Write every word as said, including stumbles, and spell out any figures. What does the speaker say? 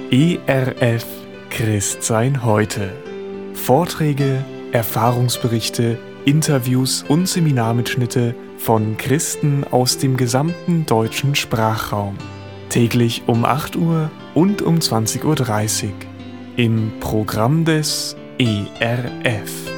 E R F Christsein heute. Vorträge, Erfahrungsberichte, Interviews und Seminarmitschnitte von Christen aus dem gesamten deutschen Sprachraum. Täglich um acht Uhr und um zwanzig Uhr dreißig im Programm des E R F.